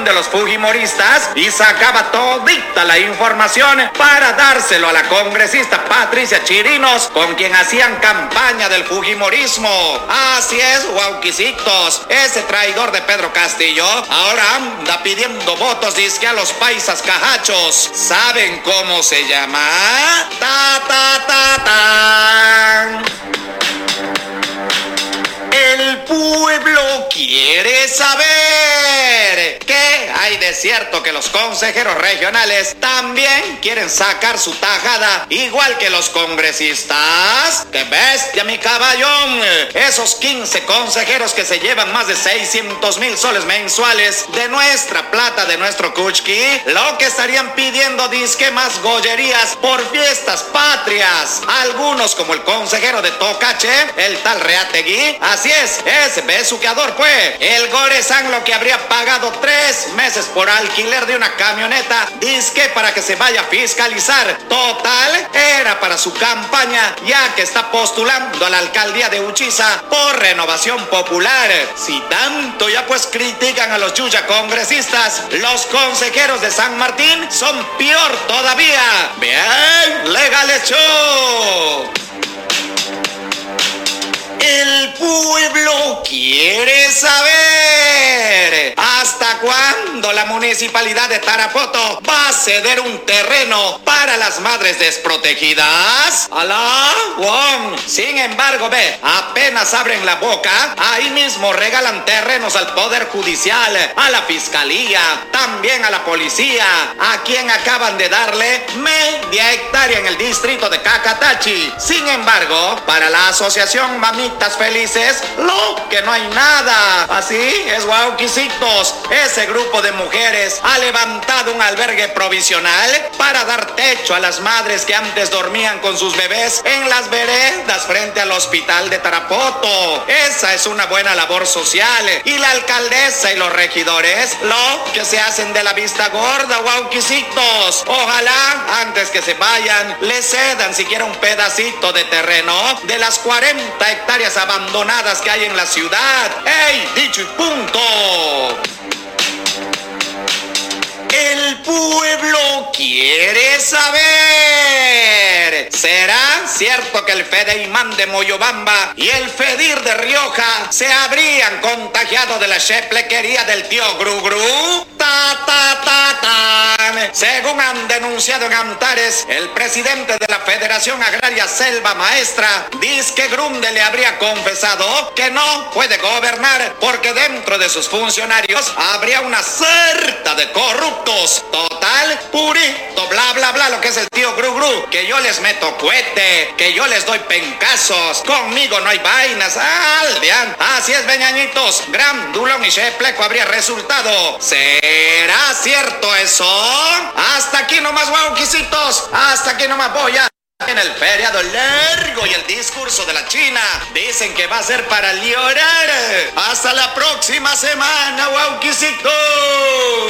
de los fujimoristas y sacaba todita la información para dárselo a la congresista Patricia Chirinos, con quien hacían campaña del fujimorismo. Así es, guauquisitos, ese traidor de Pedro Castillo ahora anda pidiendo votos dizque a los paisas cajachos. ¿Saben cómo se llama? El pueblo quiere saber. ¿Qué hay de cierto que los consejeros regionales también quieren sacar su tajada, igual que los congresistas? ¡Qué bestia, mi caballón! Esos 15 consejeros que se llevan más de 600,000 soles mensuales de nuestra plata, de nuestro cuchqui, lo que estarían pidiendo disque más gollerías por fiestas patrias. Algunos, como el consejero de Tocache, el tal Reategui, así es, ese besuqueador fue el Gorezán, lo que habría pagado 3 meses por alquiler de una camioneta, disque para que se vaya a fiscalizar. Total, era para su campaña, ya que está postulando a la alcaldía de Uchiza por Renovación Popular. Si tanto ya pues critican a los yuya congresistas, los consejeros de San Martín son peor todavía. Bien, legal hecho. El pueblo quiere saber hasta cuándo la municipalidad de Tarapoto va a ceder un terreno para las madres desprotegidas. ¡Alá! ¡Wong! Sin embargo, ve, apenas abren la boca, ahí mismo regalan terrenos al Poder Judicial, a la Fiscalía, también a la Policía, a quien acaban de darle media hectárea en el distrito de Cacatachi. Sin embargo, para la asociación Mamitas Felices, lo que no hay nada. Así es, guauquisitos, ese grupo de mujeres ha levantado un albergue provisional para dar techo a las madres que antes dormían con sus bebés en las veredas frente al hospital de Tarapoto. Esa es una buena labor social, y la alcaldesa y los regidores lo que se hacen de la vista gorda, guauquisitos. Ojalá antes que se vayan les cedan siquiera un pedacito de terreno de las 40 hectáreas abandonadas que hay en la ciudad. ¡Ey! Dicho y punto. El pueblo quiere saber. ¿Será cierto que el Fedeimán de Moyobamba y el Fedir de Rioja se habrían contagiado de la cheplequería del tío Gru Gru? Según han denunciado en Antares, el presidente de la Federación Agraria Selva Maestra dice que Grunde le habría confesado que no puede gobernar porque dentro de sus funcionarios habría una sarta de corruptos. Total, purito, bla bla bla, lo que es el tío Gru Gru, que yo les meto cohete, que yo les doy pencazos, conmigo no hay vainas, aldean. Así es, beñañitos, gran dulón y chepleco habría resultado. ¿Será cierto eso? Hasta aquí nomás, guauquisitos, hasta aquí nomás voy a... En el feriado largo y el discurso de la China dicen que va a ser para llorar. Hasta la próxima semana, guauquisitos.